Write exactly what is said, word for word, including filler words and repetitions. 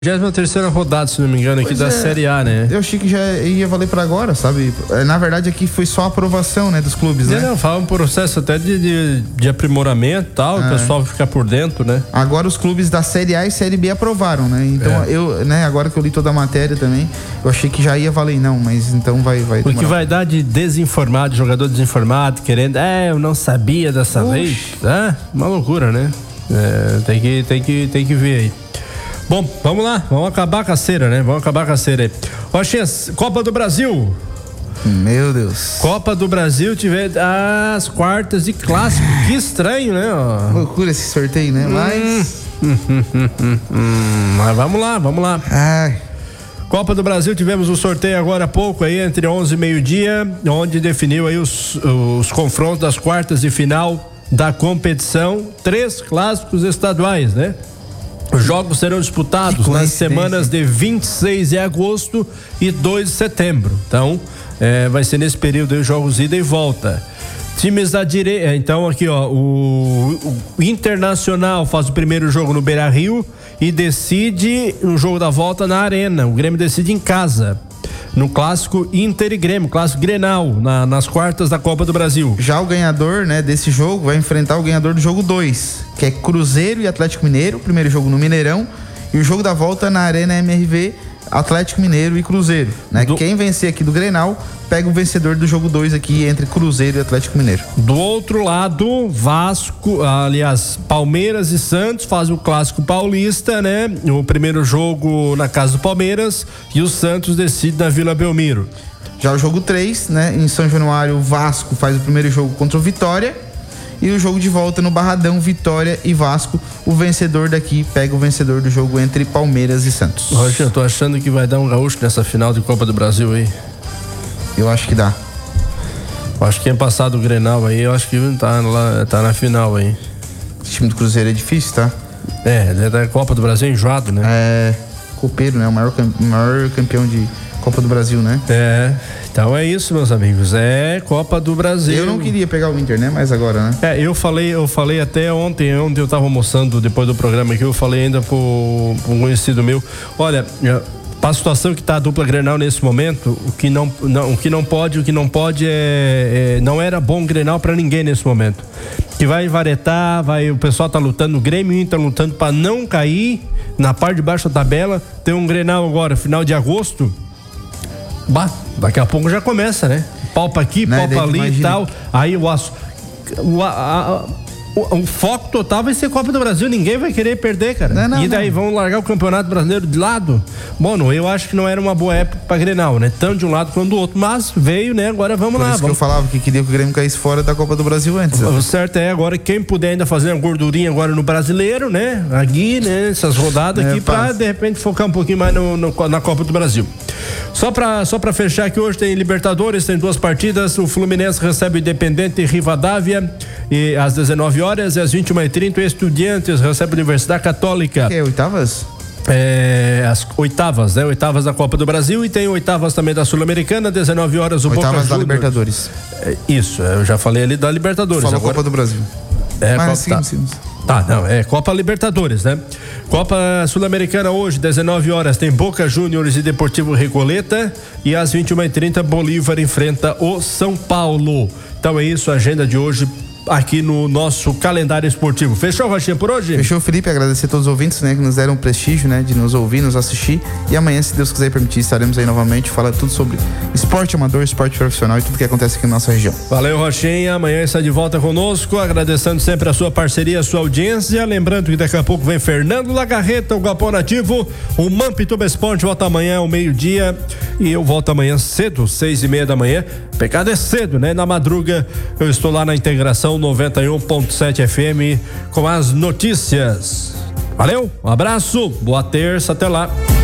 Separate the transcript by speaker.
Speaker 1: vigésima terceira rodada, se não me engano, aqui pois da é. Série A, né?
Speaker 2: Eu achei que já ia valer pra agora, sabe? Na verdade, aqui foi só a aprovação, né, dos clubes, né?
Speaker 1: Não, não, fala um processo até de, de, de aprimoramento e tal, é. O pessoal ficar por dentro, né?
Speaker 2: Agora os clubes da Série A e Série B aprovaram, né? Então, é. eu, né, agora que eu li toda a matéria também, eu achei que já ia valer, não, mas então vai... vai
Speaker 1: o que vai dar de desinformado, de jogador desinformado, querendo, é, eu não sabia dessa Oxi. vez, é, uma loucura, né? É, tem que, tem que, tem que ver aí. Bom, vamos lá, vamos acabar com a cera, né? Vamos acabar com a cera aí. Roxinhas, Copa do Brasil.
Speaker 2: Meu Deus.
Speaker 1: Copa do Brasil, tiver as quartas de clássico. Que estranho, né? Ó.
Speaker 2: Loucura esse sorteio, né? Mas.
Speaker 1: Hum, hum, hum, hum, hum. Mas vamos lá, vamos lá.
Speaker 2: Ai.
Speaker 1: Copa do Brasil, tivemos o sorteio agora há pouco aí, entre onze e meio-dia, onde definiu aí os, os confrontos das quartas de final da competição. Três clássicos estaduais, né? Os jogos serão disputados nas semanas de vinte e seis de agosto e dois de setembro. Então, é, vai ser nesse período aí os jogos ida e volta. Times da direita, então aqui ó, o, o Internacional faz o primeiro jogo no Beira-Rio e decide um jogo da volta na Arena. O Grêmio decide em casa. No clássico Inter e Grêmio, clássico Grenal, na, nas quartas da Copa do Brasil.
Speaker 2: Já o ganhador, né, desse jogo vai enfrentar o ganhador do jogo dois, que é Cruzeiro e Atlético Mineiro, primeiro jogo no Mineirão, e o jogo da volta na Arena M R V, Atlético Mineiro e Cruzeiro, né? Do... Quem vencer aqui do Grenal pega o vencedor do jogo dois aqui entre Cruzeiro e Atlético Mineiro.
Speaker 1: Do outro lado, Vasco, aliás, Palmeiras e Santos fazem o clássico paulista, né? O primeiro jogo na casa do Palmeiras e o Santos decide na Vila Belmiro.
Speaker 2: Já o jogo três, né? Em São Januário, o Vasco faz o primeiro jogo contra o Vitória. E o jogo de volta no Barradão, Vitória e Vasco. O vencedor daqui pega o vencedor do jogo entre Palmeiras e Santos.
Speaker 1: Roger, eu tô achando que vai dar um gaúcho nessa final de Copa do Brasil aí.
Speaker 2: Eu acho que dá.
Speaker 1: Eu acho que quem passar do Grenal aí, eu acho que tá, lá, tá na final aí.
Speaker 2: O time do Cruzeiro é difícil, tá?
Speaker 1: É, é da Copa do Brasil é enjoado, né?
Speaker 2: É, copeiro, né? O maior, maior campeão de Copa do Brasil, né?
Speaker 1: É, então é isso, meus amigos, é Copa do Brasil.
Speaker 2: Eu não queria pegar o Inter, né? Mas agora, né?
Speaker 1: É, eu falei, eu falei até ontem, ontem eu tava almoçando depois do programa aqui, eu falei ainda pro, pro um conhecido meu, olha, para a situação que tá a dupla Grenal nesse momento, o que não, não, o que não pode, o que não pode é, é não era bom Grenal para ninguém nesse momento. Que vai varetar, vai, o pessoal tá lutando, o Grêmio Inter lutando para não cair na parte de baixo da tabela. Tem um Grenal agora, final de agosto. Bah, daqui a pouco já começa, né? Palpa aqui, né? Palpa ali e tal. Aí o aço. O, a, a, o, o foco total vai ser Copa do Brasil. Ninguém vai querer perder, cara. Não, não, e daí não. Vão largar o Campeonato Brasileiro de lado. Bom, não, eu acho que não era uma boa época pra Grenal, né? Tanto de um lado quanto do outro. Mas veio, né? Agora vamos
Speaker 2: Por
Speaker 1: lá.
Speaker 2: Isso
Speaker 1: vamos...
Speaker 2: que eu falava que queria que o Grêmio caísse fora da Copa do Brasil antes.
Speaker 1: O certo é agora quem puder ainda fazer uma gordurinha agora no Brasileiro, né? Aqui, né? Essas rodadas aqui, é, pra de repente focar um pouquinho mais no, no, na Copa do Brasil. Só pra, só pra fechar aqui, hoje tem Libertadores, tem duas partidas. O Fluminense recebe o Independente Rivadavia e às dezenove horas e às vinte e uma e trinta o Estudiantes recebe a Universidade Católica.
Speaker 2: Que é, oitavas?
Speaker 1: É, as oitavas, né? Oitavas da Copa do Brasil e tem oitavas também da Sul-Americana, dezenove horas o Boca Juniors.
Speaker 2: Oitavas da Libertadores.
Speaker 1: É, isso, eu já falei ali da Libertadores.
Speaker 2: Falou
Speaker 1: agora...
Speaker 2: Copa do Brasil.
Speaker 1: É,
Speaker 2: Mas
Speaker 1: Copa,
Speaker 2: sim,
Speaker 1: tá.
Speaker 2: sim.
Speaker 1: Tá, não, é Copa Libertadores, né? Copa Sul-Americana hoje, dezenove horas, tem Boca Juniors e Deportivo Recoleta e às vinte e uma e trinta Bolívar enfrenta o São Paulo. Então é isso, a agenda de hoje aqui no nosso calendário esportivo. Fechou, Rochinha, por hoje?
Speaker 2: Fechou, Felipe, agradecer a todos os ouvintes, né, que nos deram o prestígio, né, de nos ouvir, nos assistir, e amanhã, se Deus quiser permitir, estaremos aí novamente, falar tudo sobre esporte amador, esporte profissional e tudo que acontece aqui na nossa região.
Speaker 1: Valeu, Rochinha, amanhã está de volta conosco, agradecendo sempre a sua parceria, a sua audiência, lembrando que daqui a pouco vem Fernando Lagarreta, o Galpão Nativo, o Mampituba Esporte volta amanhã ao meio-dia, e eu volto amanhã cedo, seis e meia da manhã, pecado é cedo, né, na madruga, eu estou lá na Integração noventa e um ponto sete F M com as notícias. Valeu, um abraço, boa terça, até lá.